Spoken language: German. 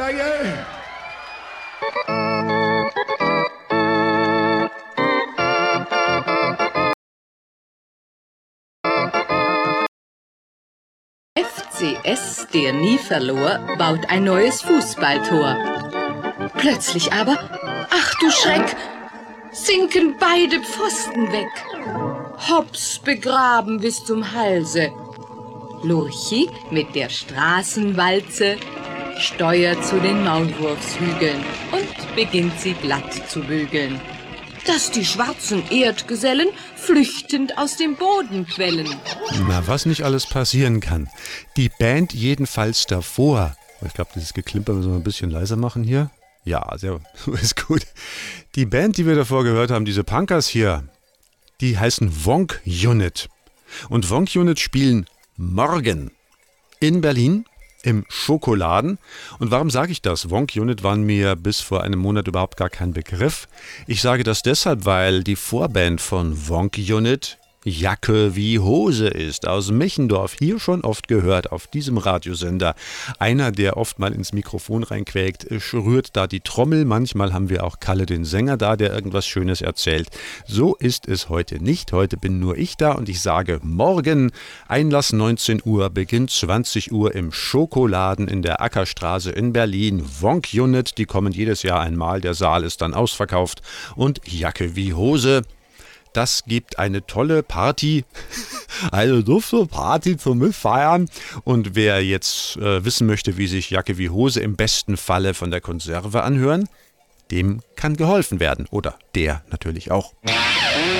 Danke. FCS, der nie verlor, baut ein neues Fußballtor. Plötzlich aber, ach du Schreck, sinken beide Pfosten weg. Hops begraben bis zum Halse. Lurchi mit der Straßenwalze steuert zu den Maulwurfshügeln und beginnt sie glatt zu bügeln, dass die schwarzen Erdgesellen flüchtend aus dem Boden quellen. Na, was nicht alles passieren kann. Die Band jedenfalls davor. Ich glaube, dieses Geklimper müssen wir ein bisschen leiser machen hier. Ja, sehr, ist gut. Die Band, die wir davor gehört haben, diese Punkers hier, die heißen Wonk Unit. Und Wonk Unit spielen morgen in Berlin im Schokoladen. Und warum sage ich das? Wonk Unit waren mir bis vor einem Monat überhaupt gar kein Begriff. Ich sage das deshalb, weil die Vorband von Wonk Unit Jacke wie Hose ist, aus Mechendorf, hier schon oft gehört auf diesem Radiosender. Einer, der oft mal ins Mikrofon reinquäkt, rührt da die Trommel. Manchmal haben wir auch Kalle den Sänger da, der irgendwas Schönes erzählt. So ist es heute nicht. Heute bin nur ich da und ich sage morgen, Einlass 19 Uhr, Beginn 20 Uhr im Schokoladen in der Ackerstraße in Berlin. Wonk Unit, die kommen jedes Jahr einmal, der Saal ist dann ausverkauft. Und Jacke wie Hose. Das gibt eine tolle Party, eine dufte Party zum Mitfeiern. Und wer jetzt wissen möchte, wie sich Jacke wie Hose im besten Falle von der Konserve anhören, dem kann geholfen werden. Oder der natürlich auch.